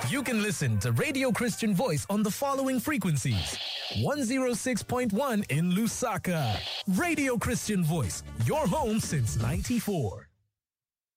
You can listen to Radio Christian Voice on the following frequencies. 106.1 in Lusaka. Radio Christian Voice, your home since 94.